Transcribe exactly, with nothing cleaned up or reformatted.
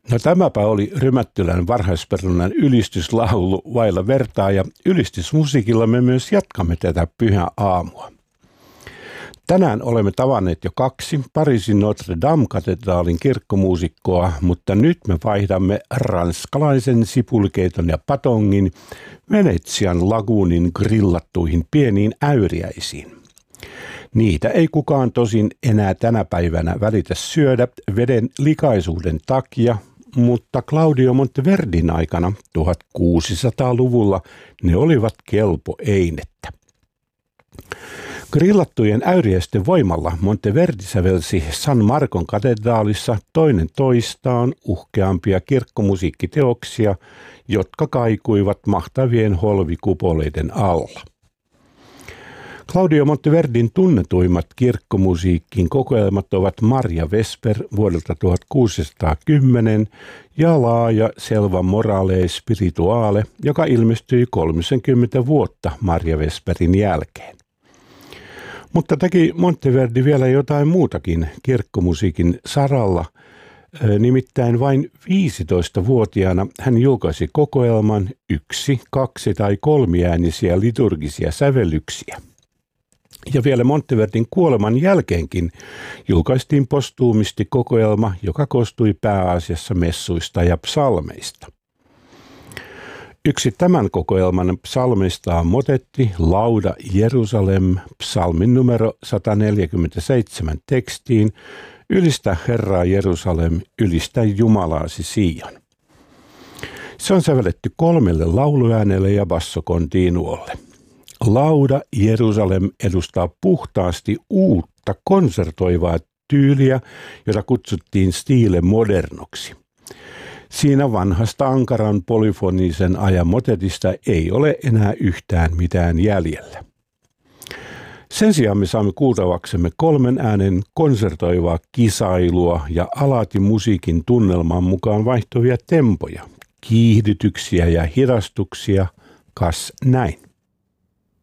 No tämäpä oli Rymättylän varhaisperunan ylistyslaulu vailla vertaa ja ylistysmusiikilla me myös jatkamme tätä pyhää aamua. Tänään olemme tavanneet jo kaksi Pariisin Notre Dame-katedraalin kirkkomuusikkoa, mutta nyt me vaihdamme ranskalaisen sipulikeiton ja patongin Venetsian laguunin grillattuihin pieniin äyriäisiin. Niitä ei kukaan tosin enää tänä päivänä välitä syödä veden likaisuuden takia, mutta Claudio Monteverdin aikana tuhatkuusisataaluvulla ne olivat kelpo einettä. Grillattujen äyriäisten voimalla Monteverdi sävelsi San Marcon katedraalissa toinen toistaan uhkeampia kirkkomusiikkiteoksia, jotka kaikuivat mahtavien holvikupoleiden alla. Claudio Monteverdin tunnetuimmat kirkkomusiikin kokoelmat ovat Maria Vesper vuodelta tuhatkuusisataakymmenen ja laaja Selva Morale Spirituale, joka ilmestyi kolmekymmentä vuotta Maria Vesperin jälkeen. Mutta teki Monteverdi vielä jotain muutakin kirkkomusiikin saralla. Nimittäin vain viisitoistavuotiaana hän julkaisi kokoelman yksi, kaksi tai kolmiäänisiä liturgisia sävellyksiä. Ja vielä Monteverdin kuoleman jälkeenkin julkaistiin postuumisti kokoelma, joka koostui pääasiassa messuista ja psalmeista. Yksi tämän kokoelman psalmeista on motetti Lauda Jerusalem, psalmin numero sata neljäkymmentäseitsemän tekstiin, Ylistä Herraa Jerusalem, ylistä Jumalaasi Sion. Se on sävelletty kolmelle lauluäänelle ja bassokontinuolle. Lauda Jerusalem edustaa puhtaasti uutta konsertoivaa tyyliä, jota kutsuttiin stile modernoksi. Siinä vanhasta ankaran polyfonisen ajan motetista ei ole enää yhtään mitään jäljellä. Sen sijaan me saamme kuultavaksemme kolmen äänen konsertoivaa kisailua ja alati musiikin tunnelman mukaan vaihtuvia tempoja, kiihdytyksiä ja hidastuksia, kas näin.